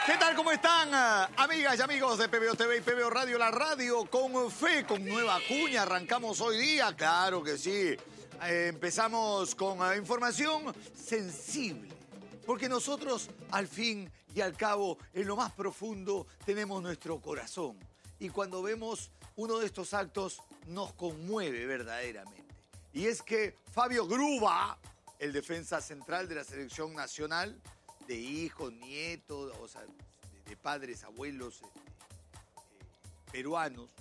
¿Qué tal? ¿Cómo están? Amigas y amigos de PBO TV y PBO Radio, la radio con fe, con nueva cuña. Arrancamos hoy día, claro que sí. Empezamos con información sensible. Porque nosotros, al fin y al cabo, en lo más profundo, tenemos nuestro corazón. Y cuando vemos uno de estos actos, nos conmueve verdaderamente. Y es que Fabio Gruba, el defensa central de la selección nacional, de hijos, nietos, o sea, de padres, abuelos peruanos,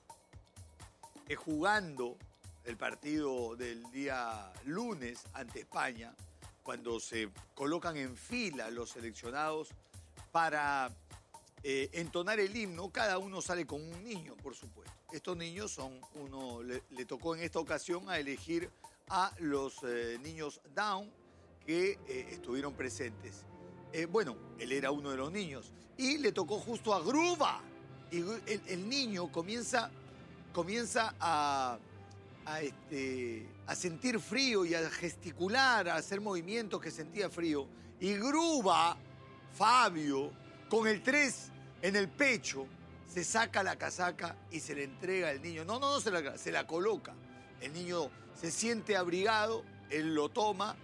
jugando el partido del día lunes ante España, cuando se colocan en fila los seleccionados para entonar el himno, cada uno sale con un niño, por supuesto. Estos niños son le tocó en esta ocasión a elegir a los niños Down que estuvieron presentes. Bueno, él era uno de los niños y le tocó justo a Gruba. Y el niño comienza a sentir frío y a gesticular, a hacer movimientos que sentía frío. Y Gruba, Fabio, con el 3 en el pecho, se saca la casaca y se le entrega al niño. No, se la coloca. El niño se siente abrigado, él lo toma,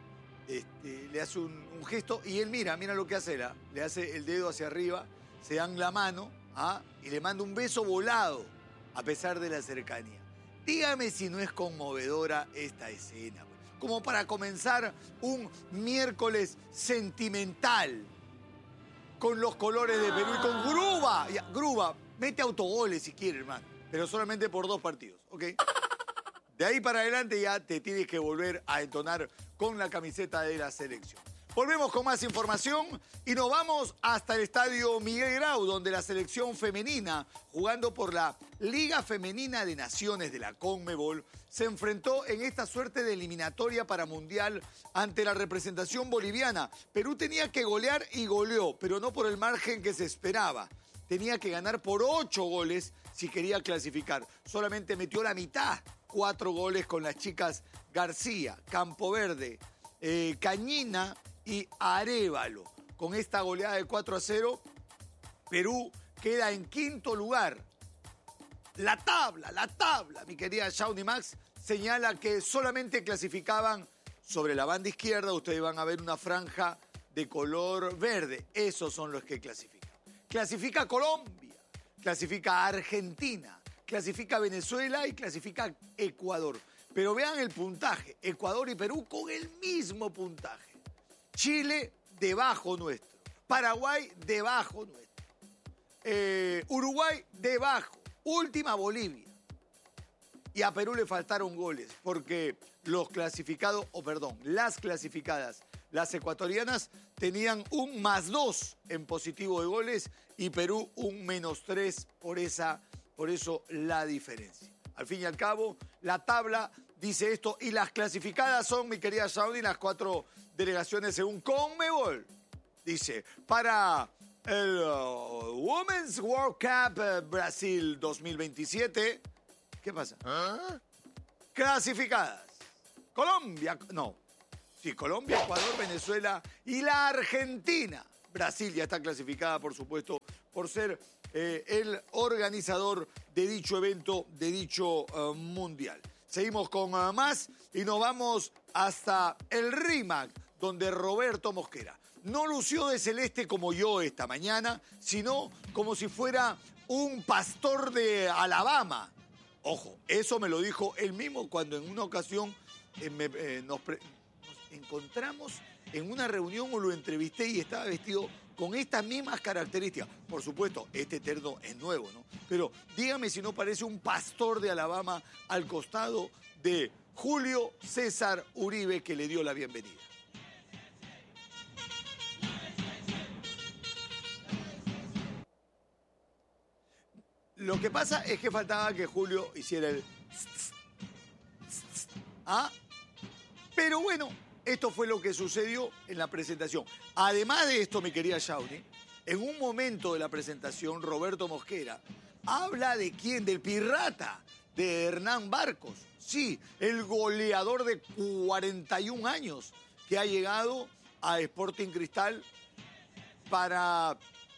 le hace un gesto y él mira lo que hace, le hace el dedo hacia arriba, se dan la mano y le manda un beso volado a pesar de la cercanía. Dígame si no es conmovedora esta escena, como para comenzar un miércoles sentimental con los colores de Perú y con Gruba. Gruba, mete autogoles si quiere, hermano, pero solamente por 2 partidos, ¿ok? De ahí para adelante ya te tienes que volver a entonar con la camiseta de la selección. Volvemos con más información y nos vamos hasta el estadio Miguel Grau, donde la selección femenina, jugando por la Liga Femenina de Naciones de la CONMEBOL, se enfrentó en esta suerte de eliminatoria para Mundial ante la representación boliviana. Perú tenía que golear y goleó, pero no por el margen que se esperaba. Tenía que ganar por 8 goles si quería clasificar. Solamente metió la mitad, 4 goles con las chicas García, Campoverde, Cañina y Arévalo. Con esta goleada de 4-0, Perú queda en 5º lugar. La tabla, mi querida Shawnee Max, señala que solamente clasificaban sobre la banda izquierda. Ustedes van a ver una franja de color verde. Esos son los que clasifican. Clasifica Colombia, clasifica Argentina, clasifica Venezuela y clasifica Ecuador. Pero vean el puntaje. Ecuador y Perú con el mismo puntaje. Chile debajo nuestro. Paraguay debajo nuestro. Uruguay debajo. Última Bolivia. Y a Perú le faltaron goles porque las clasificadas, las ecuatorianas, tenían un +2 en positivo de goles y Perú un -3, por eso la diferencia. Al fin y al cabo, la tabla dice esto y las clasificadas son, mi querida Saudi, las 4 delegaciones según CONMEBOL. Dice, para el Women's World Cup Brasil 2027, ¿qué pasa? Clasificadas. Colombia, Ecuador, Venezuela y la Argentina. Brasil ya está clasificada, por supuesto, por ser el organizador de dicho evento, de dicho mundial. Seguimos con más y nos vamos hasta el RIMAC, donde Roberto Mosquera no lució de celeste como yo esta mañana, sino como si fuera un pastor de Alabama. Ojo, eso me lo dijo él mismo cuando en una ocasión nos encontramos en una reunión o lo entrevisté y estaba vestido con estas mismas características. Por supuesto, este terno es nuevo, ¿no? Pero dígame si no parece un pastor de Alabama al costado de Julio César Uribe, que le dio la bienvenida. Lo que pasa es que faltaba que Julio hiciera el... Pero bueno, esto fue lo que sucedió en la presentación. Además de esto, mi querida Shawnee, en un momento de la presentación, Roberto Mosquera habla de quién, del pirata, de Hernán Barcos. Sí, el goleador de 41 años que ha llegado a Sporting Cristal para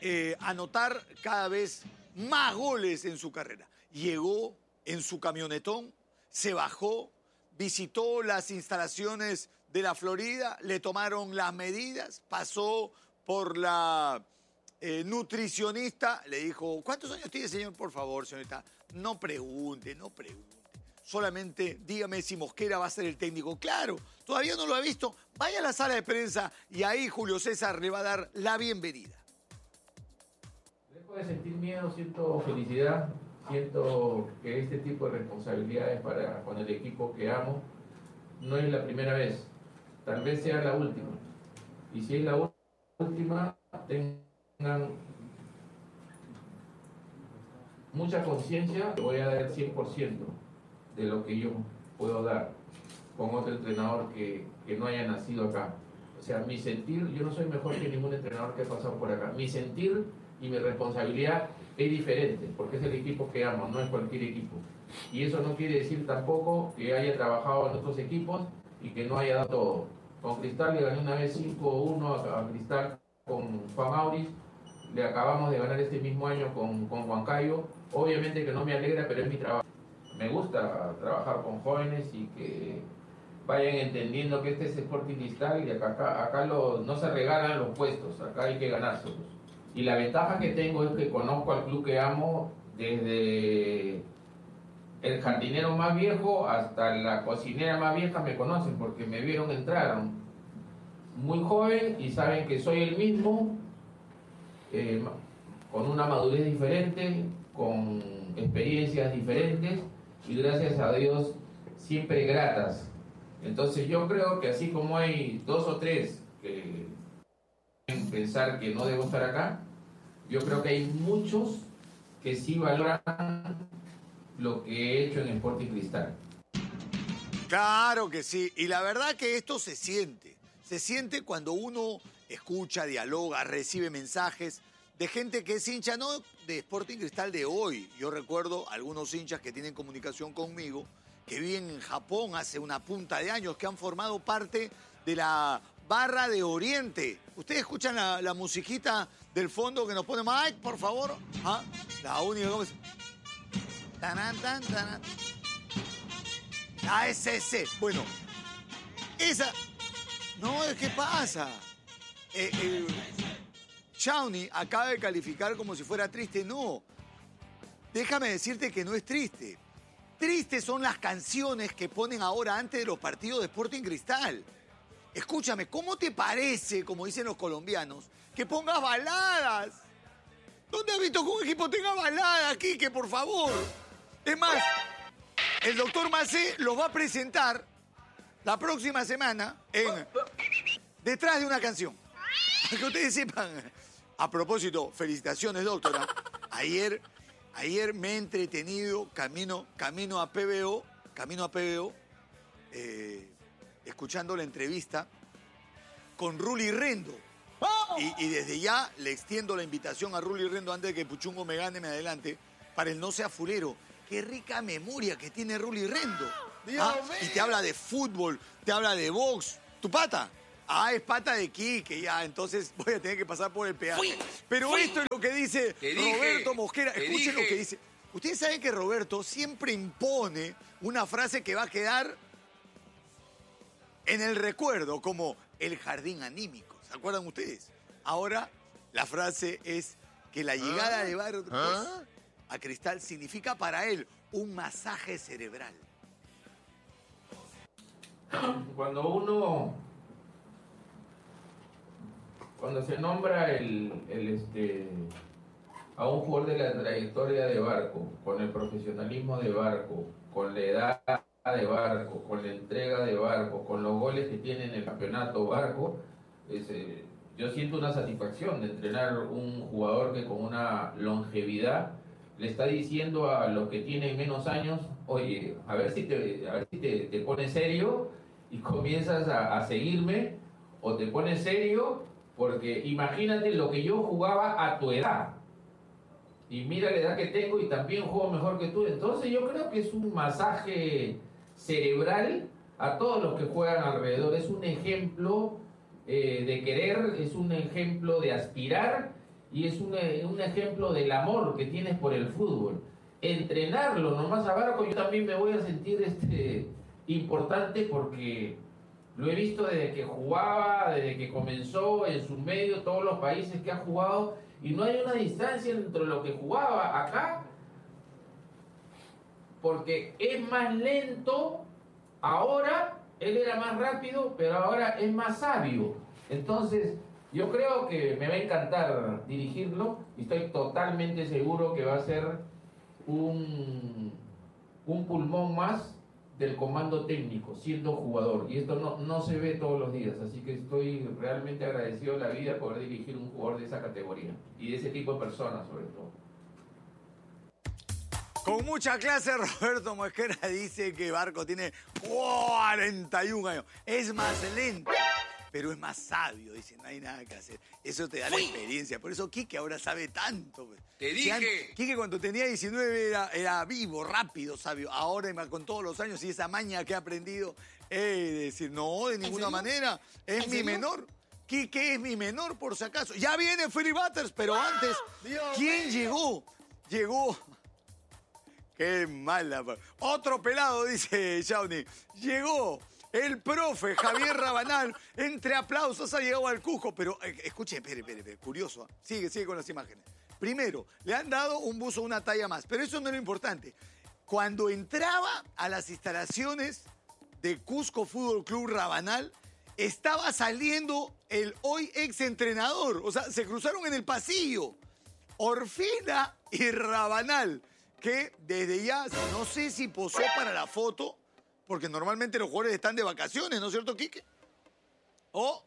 anotar cada vez más goles en su carrera. Llegó en su camionetón, se bajó, visitó las instalaciones de la Florida, le tomaron las medidas, pasó por la nutricionista, le dijo, ¿cuántos años tiene, señor? Por favor, señorita, no pregunte. Solamente dígame si Mosquera va a ser el técnico. Claro, todavía no lo ha visto. Vaya a la sala de prensa y ahí Julio César le va a dar la bienvenida. Dejo de sentir miedo, siento felicidad, siento que este tipo de responsabilidades con el equipo que amo no es la primera vez, tal vez sea la última. Y si es la última, tengan mucha conciencia, voy a dar el 100% de lo que yo puedo dar con otro entrenador que no haya nacido acá. O sea, mi sentir, yo no soy mejor que ningún entrenador que ha pasado por acá. Mi sentir y mi responsabilidad es diferente, porque es el equipo que amo, no es cualquier equipo. Y eso no quiere decir tampoco que haya trabajado en otros equipos y que no haya dado todo. Con Cristal le gané una vez 5-1 a Cristal con Juan Auris, le acabamos de ganar este mismo año con Huancayo. Obviamente que no me alegra, pero es mi trabajo. Me gusta trabajar con jóvenes y que vayan entendiendo que este es Sporting Cristal y acá no se regalan los puestos, acá hay que ganárselos. Y la ventaja que tengo es que conozco al club que amo desde el jardinero más viejo hasta la cocinera más vieja me conocen porque me vieron entrar muy joven y saben que soy el mismo, con una madurez diferente, con experiencias diferentes y gracias a Dios siempre gratas. Entonces yo creo que así como hay 2 o 3 que pensar que no debo estar acá, yo creo que hay muchos que sí valoran lo que he hecho en Sporting Cristal. Claro que sí, y la verdad que esto se siente cuando uno escucha, dialoga, recibe mensajes de gente que es hincha, no de Sporting Cristal de hoy. Yo recuerdo algunos hinchas que tienen comunicación conmigo, que viven en Japón hace una punta de años, que han formado parte de la Barra de Oriente. ¿Ustedes escuchan la musiquita del fondo que nos pone Mike, por favor? ¿Ah? La única cosa es... Tanan, tan, tanan. ASC. Bueno, esa... No, ¿qué pasa? Shawnee acaba de calificar como si fuera triste. No, déjame decirte que no es triste. Tristes son las canciones que ponen ahora antes de los partidos de Sporting Cristal. Escúchame, ¿cómo te parece, como dicen los colombianos, que pongas baladas? ¿Dónde has visto que un equipo tenga baladas, Quique, por favor? Es más, el doctor Macé los va a presentar la próxima semana detrás de una canción. Para que ustedes sepan. A propósito, felicitaciones, doctora. Ayer me he entretenido camino a PBO, escuchando la entrevista con Rully Rendo. Y desde ya le extiendo la invitación a Rully Rendo antes de que Puchungo me gane, me adelante, para el No Sea Fulero. Qué rica memoria que tiene Rully Rendo. Y te habla de fútbol, te habla de box. ¿Tu pata? Es pata de Quique, ya, entonces voy a tener que pasar por el peaje. Pero esto es lo que dice Roberto Mosquera. Escuchen lo que dice. Ustedes saben que Roberto siempre impone una frase que va a quedar en el recuerdo, como el jardín anímico. ¿Se acuerdan ustedes? Ahora la frase es que la llegada de Barcos a Cristal significa para él un masaje cerebral. Cuando se nombra a un jugador de la trayectoria de Barco, con el profesionalismo de Barco, con la edad de Barco, con la entrega de Barco, con los goles que tiene en el campeonato Barco, yo siento una satisfacción de entrenar un jugador que con una longevidad le está diciendo a los que tienen menos años, oye, a ver si te pones serio y comienzas a seguirme, o te pones serio, porque imagínate lo que yo jugaba a tu edad. Y mira la edad que tengo y también juego mejor que tú. Entonces yo creo que es un masaje cerebral a todos los que juegan alrededor. Es un ejemplo de querer, es un ejemplo de aspirar y es un ejemplo del amor que tienes por el fútbol. Entrenarlo nomás a Barco, yo también me voy a sentir importante porque lo he visto desde que jugaba, desde que comenzó en su medio, todos los países que ha jugado, y no hay una distancia entre lo que jugaba acá, porque es más lento ahora, él era más rápido, pero ahora es más sabio. Entonces, yo creo que me va a encantar dirigirlo y estoy totalmente seguro que va a ser un pulmón más del comando técnico, siendo jugador. Y esto no se ve todos los días, así que estoy realmente agradecido a la vida por dirigir un jugador de esa categoría y de ese tipo de personas sobre todo. Con mucha clase, Roberto Mosquera dice que Barco tiene 41 años. Es más lento, pero es más sabio. Dice, no hay nada que hacer. Eso te da la experiencia. Por eso Quique ahora sabe tanto. Te dije. Quique cuando tenía 19 era vivo, rápido, sabio. Ahora con todos los años y esa maña que ha aprendido, decir, no, de ninguna manera. Es mi menor. Quique es mi menor, por si acaso. Ya viene Philly Butters, pero antes, ¿quién llegó? Llegó... Qué mala. Otro pelado, dice Shawnee. Llegó el profe Javier Rabanal. Entre aplausos ha llegado al Cusco. Pero, escuchen, espere, curioso. Sigue con las imágenes. Primero, le han dado un buzo una talla más. Pero eso no es lo importante. Cuando entraba a las instalaciones de Cusco Fútbol Club Rabanal, estaba saliendo el hoy exentrenador. O sea, se cruzaron en el pasillo. Orfila y Rabanal, que desde ya, no sé si posó para la foto, porque normalmente los jugadores están de vacaciones, ¿no es cierto, Quique? O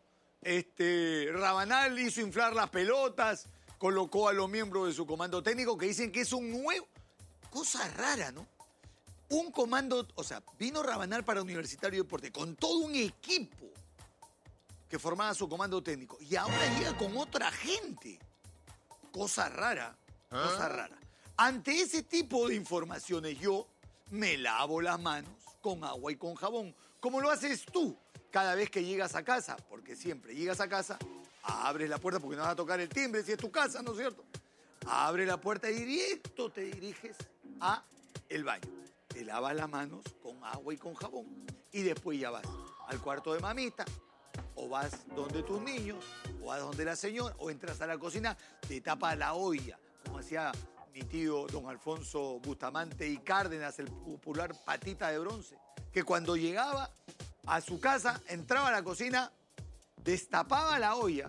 Rabanal hizo inflar las pelotas, colocó a los miembros de su comando técnico que dicen que es un nuevo... Cosa rara, ¿no? Un comando... O sea, vino Rabanal para Universitario de Deporte con todo un equipo que formaba su comando técnico. Y ahora llega con otra gente. Cosa rara, cosa rara. Ante ese tipo de informaciones yo me lavo las manos con agua y con jabón, como lo haces tú cada vez que llegas a casa, porque siempre llegas a casa, abres la puerta porque no vas a tocar el timbre si es tu casa, ¿no es cierto? Abres la puerta y directo te diriges a el baño. Te lavas las manos con agua y con jabón y después ya vas al cuarto de mamita o vas donde tus niños o vas donde la señora o entras a la cocina, te tapas la olla, como hacía mi tío don Alfonso Bustamante y Cárdenas, el popular patita de bronce, que cuando llegaba a su casa, entraba a la cocina, destapaba la olla,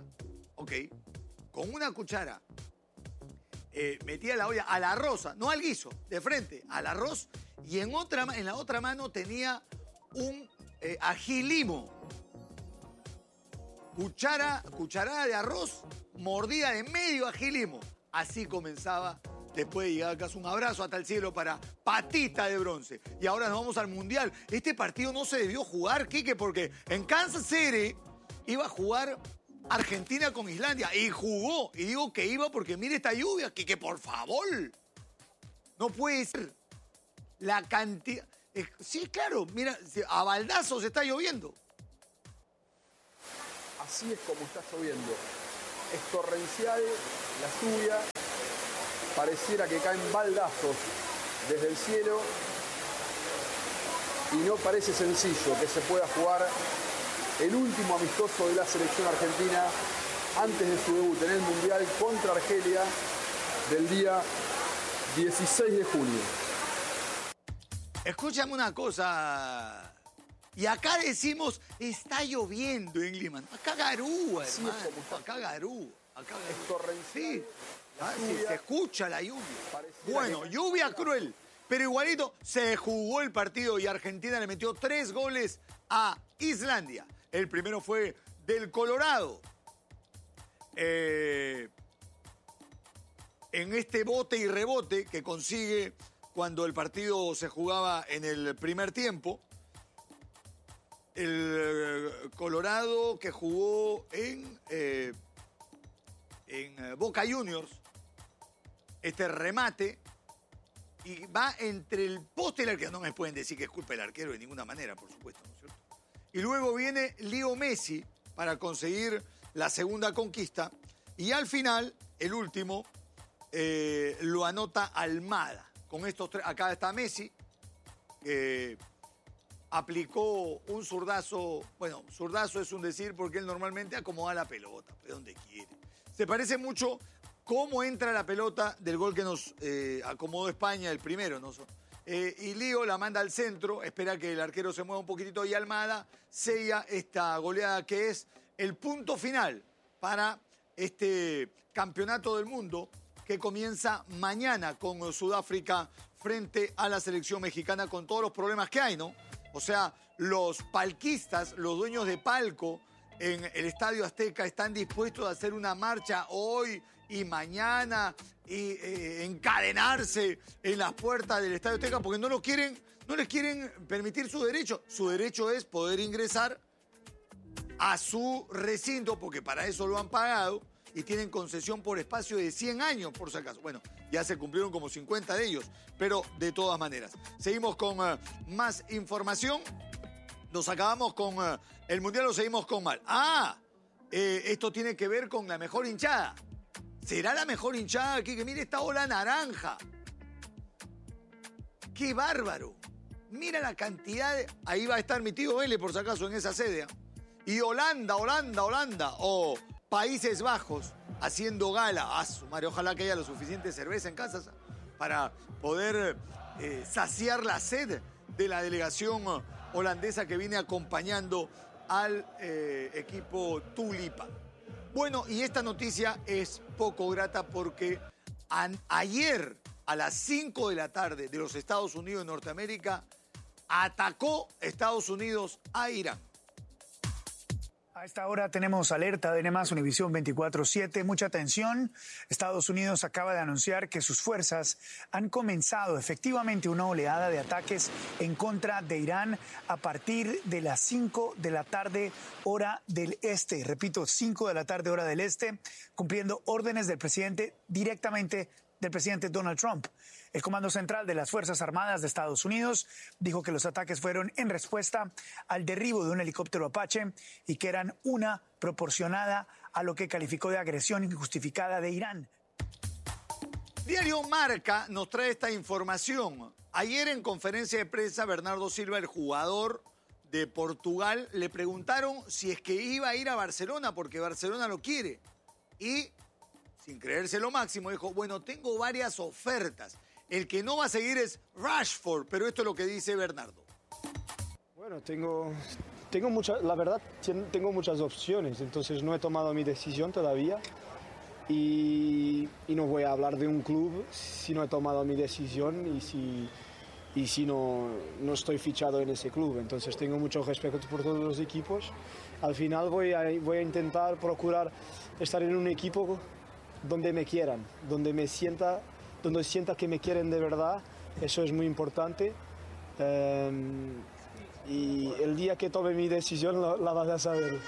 con una cuchara, metía la olla al arroz, no al guiso, de frente, al arroz, y en la otra mano tenía un ají limo. Cucharada de arroz, mordida de medio ají limo. Así comenzaba. Después de llegar a casa, un abrazo hasta el cielo para patita de bronce. Y ahora nos vamos al Mundial. Este partido no se debió jugar, Quique, porque en Kansas City iba a jugar Argentina con Islandia. Y jugó. Y digo que iba porque mire esta lluvia, Quique, por favor. No puede ser la cantidad... Sí, claro, mira, a baldazos está lloviendo. Así es como está lloviendo. Es torrencial la lluvia. Pareciera que caen baldazos desde el cielo y no parece sencillo que se pueda jugar el último amistoso de la selección argentina antes de su debut en el Mundial contra Argelia del día 16 de junio. Escúchame una cosa. Y acá decimos, está lloviendo en Lima. Acá garúa, hermano. Acá garúa. Es torrencial. Sí, se escucha la lluvia. Bueno, lluvia cruel. Pero igualito se jugó el partido y Argentina le metió 3 goles a Islandia. El primero fue del Colorado. En este bote y rebote que consigue cuando el partido se jugaba en el primer tiempo. El Colorado que jugó en Boca Juniors. Este remate y va entre el poste y el arquero. No me pueden decir que es culpa del arquero de ninguna manera, por supuesto, ¿no es cierto? Y luego viene Leo Messi para conseguir la segunda conquista Y al final, el último, lo anota Almada. Con estos tres, acá está Messi, aplicó un zurdazo. Bueno, zurdazo es un decir porque él normalmente acomoda la pelota, de donde quiere. Se parece mucho cómo entra la pelota del gol que nos acomodó España, el primero, ¿no? Y Lío la manda al centro, espera que el arquero se mueva un poquitito y Almada sella esta goleada que es el punto final para este campeonato del mundo que comienza mañana con Sudáfrica frente a la selección mexicana con todos los problemas que hay, ¿no? O sea, los palquistas, los dueños de palco en el Estadio Azteca están dispuestos a hacer una marcha hoy y mañana y encadenarse en las puertas del Estadio Azteca porque no les quieren permitir su derecho. Su derecho es poder ingresar a su recinto porque para eso lo han pagado y tienen concesión por espacio de 100 años, por si acaso. Bueno, ya se cumplieron como 50 de ellos, pero de todas maneras. Seguimos con más información. Nos acabamos con el Mundial, lo seguimos con mal. Esto tiene que ver con la mejor hinchada. ¿Será la mejor hinchada aquí? Que mire esta ola naranja. ¡Qué bárbaro! Mira la cantidad de... Ahí va a estar mi tío Vélez, por si acaso, en esa sede. Y Holanda, o Países Bajos, haciendo gala. Su madre, ojalá que haya lo suficiente cerveza en casa para poder saciar la sed de la delegación holandesa que viene acompañando al equipo Tulipa. Bueno, y esta noticia es poco grata porque ayer a las 5 de la tarde de los Estados Unidos de Norteamérica atacó Estados Unidos a Irán. A esta hora tenemos alerta de NMAS Univisión 24/7. Mucha atención. Estados Unidos acaba de anunciar que sus fuerzas han comenzado efectivamente una oleada de ataques en contra de Irán a partir de las 5 de la tarde hora del este. Repito, 5 de la tarde hora del este, cumpliendo órdenes del presidente directamente del presidente Donald Trump. El Comando Central de las Fuerzas Armadas de Estados Unidos dijo que los ataques fueron en respuesta al derribo de un helicóptero Apache y que eran una proporcionada a lo que calificó de agresión injustificada de Irán. Diario Marca nos trae esta información. Ayer en conferencia de prensa, Bernardo Silva, el jugador de Portugal, le preguntaron si es que iba a ir a Barcelona porque Barcelona lo quiere. Y, sin creerse lo máximo, dijo, bueno, tengo varias ofertas. El que no va a seguir es Rashford, pero esto es lo que dice Bernardo. Bueno, tengo la verdad, tengo muchas opciones, entonces no he tomado mi decisión todavía y no voy a hablar de un club si no he tomado mi decisión y si no estoy fichado en ese club. Entonces tengo mucho respeto por todos los equipos. Al final voy a intentar procurar estar en un equipo donde me quieran, donde sienta que me quieren de verdad. Eso es muy importante. Y el día que tome mi decisión la vas a saber.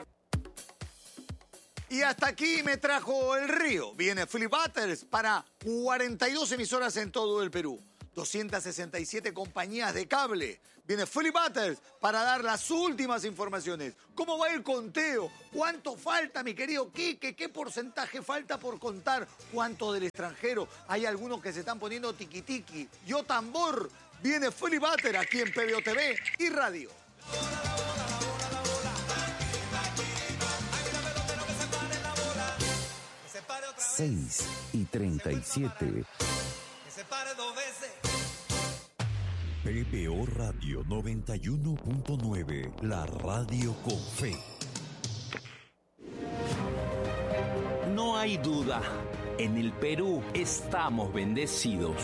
Y hasta aquí me trajo el río. Viene Philip Butters para 42 emisoras en todo el Perú. 267 compañías de cable. Viene Philip Butters para dar las últimas informaciones. ¿Cómo va el conteo? ¿Cuánto falta, mi querido Quique? ¿Qué porcentaje falta por contar? ¿Cuánto del extranjero? Hay algunos que se están poniendo tiqui-tiqui. Yo tambor. Viene Philip Butters aquí en PBO TV y Radio. 6:37. PBO Radio 91.9, la radio con fe. No hay duda, en el Perú estamos bendecidos.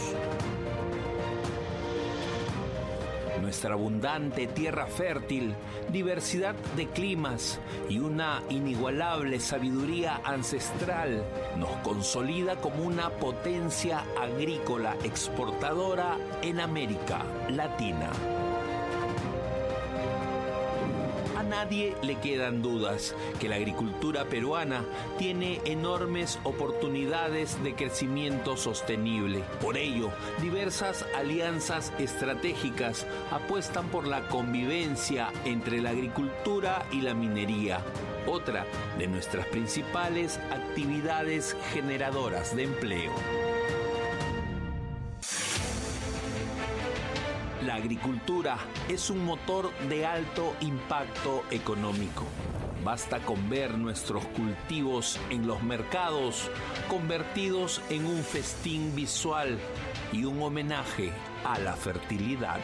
Nuestra abundante tierra fértil, diversidad de climas y una inigualable sabiduría ancestral nos consolida como una potencia agrícola exportadora en América Latina. A nadie le quedan dudas que la agricultura peruana tiene enormes oportunidades de crecimiento sostenible. Por ello, diversas alianzas estratégicas apuestan por la convivencia entre la agricultura y la minería, otra de nuestras principales actividades generadoras de empleo. La agricultura es un motor de alto impacto económico. Basta con ver nuestros cultivos en los mercados convertidos en un festín visual y un homenaje a la fertilidad.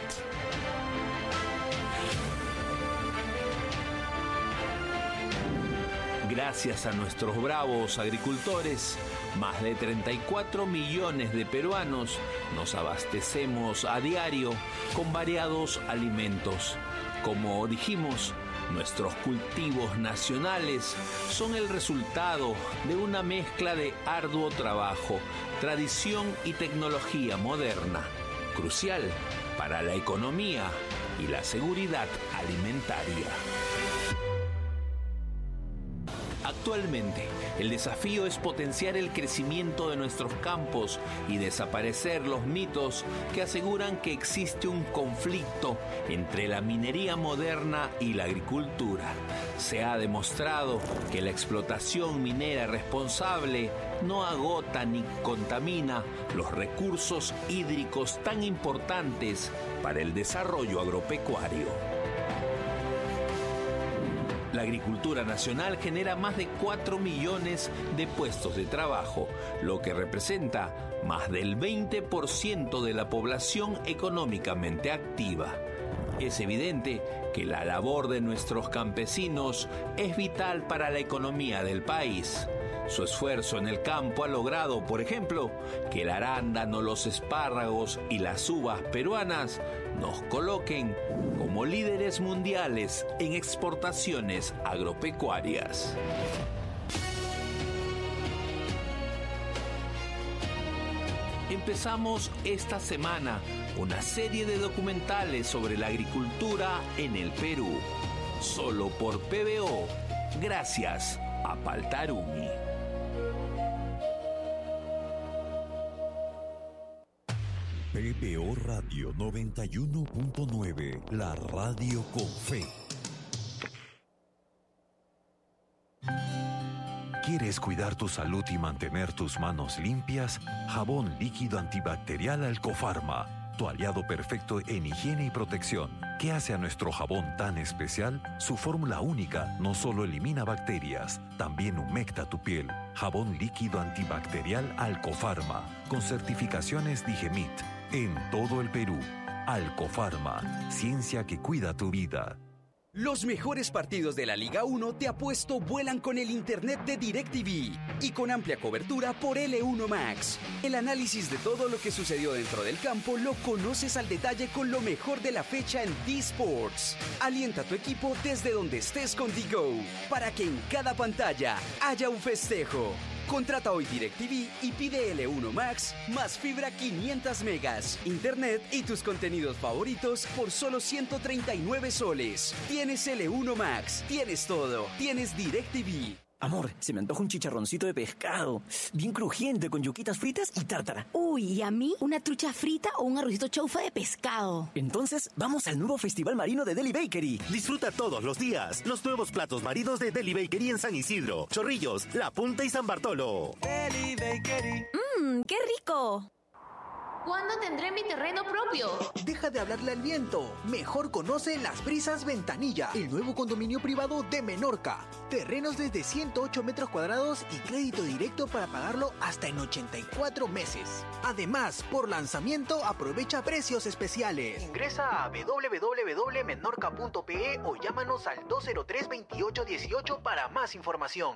Gracias a nuestros bravos agricultores, más de 34 millones de peruanos nos abastecemos a diario con variados alimentos. Como dijimos, nuestros cultivos nacionales son el resultado de una mezcla de arduo trabajo, tradición y tecnología moderna, crucial para la economía y la seguridad alimentaria. Actualmente, el desafío es potenciar el crecimiento de nuestros campos y desaparecer los mitos que aseguran que existe un conflicto entre la minería moderna y la agricultura. Se ha demostrado que la explotación minera responsable no agota ni contamina los recursos hídricos tan importantes para el desarrollo agropecuario. La agricultura nacional genera más de 4 millones de puestos de trabajo, lo que representa más del 20% de la población económicamente activa. Es evidente que la labor de nuestros campesinos es vital para la economía del país. Su esfuerzo en el campo ha logrado, por ejemplo, que el arándano, los espárragos y las uvas peruanas nos coloquen como líderes mundiales en exportaciones agropecuarias. Empezamos esta semana una serie de documentales sobre la agricultura en el Perú, solo por PBO, gracias a Paltarumi. PBO Radio 91.9, la radio con fe. ¿Quieres cuidar tu salud y mantener tus manos limpias? Jabón líquido antibacterial Alcofarma, tu aliado perfecto en higiene y protección. ¿Qué hace a nuestro jabón tan especial? Su fórmula única no solo elimina bacterias, también humecta tu piel. Jabón líquido antibacterial Alcofarma, con certificaciones Digemit. En todo el Perú, Alcofarma, ciencia que cuida tu vida. Los mejores partidos de la Liga 1 de Apuesto vuelan con el internet de DirecTV y con amplia cobertura por L1 Max. El análisis de todo lo que sucedió dentro del campo lo conoces al detalle con lo mejor de la fecha en D-Sports. Alienta a tu equipo desde donde estés con D-Go para que en cada pantalla haya un festejo. Contrata hoy DirecTV y pide L1 Max más fibra 500 megas, internet y tus contenidos favoritos por solo 139 soles. Tienes L1 Max, tienes todo, tienes DirecTV. Amor, se me antoja un chicharroncito de pescado, bien crujiente con yuquitas fritas y tártara. Uy, ¿y a mí? ¿Una trucha frita o un arrocito chaufa de pescado? Entonces, vamos al nuevo Festival Marino de Deli Bakery. Disfruta todos los días los nuevos platos marinos de Deli Bakery en San Isidro, Chorrillos, La Punta y San Bartolo. Deli Bakery. ¡Qué rico! ¿Cuándo tendré mi terreno propio? Deja de hablarle al viento. Mejor conoce Las Brisas Ventanilla, el nuevo condominio privado de Menorca. Terrenos desde 108 metros cuadrados y crédito directo para pagarlo hasta en 84 meses. Además, por lanzamiento aprovecha precios especiales. Ingresa a www.menorca.pe o llámanos al 203-2818 para más información.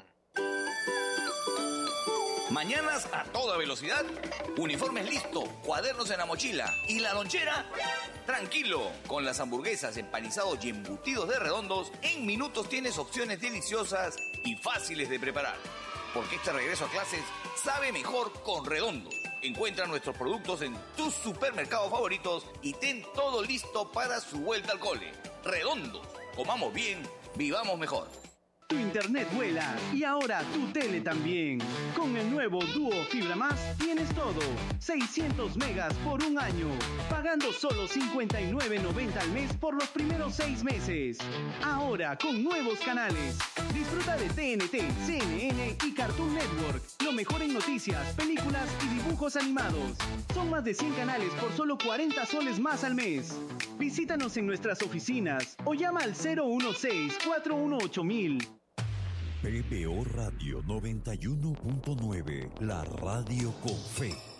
Mañanas a toda velocidad, uniformes listo, cuadernos en la mochila y la lonchera. Tranquilo, con las hamburguesas, empanizados y embutidos de Redondos, en minutos tienes opciones deliciosas y fáciles de preparar. Porque este regreso a clases sabe mejor con Redondos. Encuentra nuestros productos en tus supermercados favoritos y ten todo listo para su vuelta al cole. Redondos, comamos bien, vivamos mejor. Tu internet vuela y ahora tu tele también. Con el nuevo Duo Fibra Más tienes todo. 600 megas por un año. Pagando solo $59.90 al mes por los primeros 6 meses. Ahora con nuevos canales. Disfruta de TNT, CNN y Cartoon Network. Lo mejor en noticias, películas y dibujos animados. Son más de 100 canales por solo 40 soles más al mes. Visítanos en nuestras oficinas o llama al 016-418-000. PBO Radio 91.9, la radio con fe.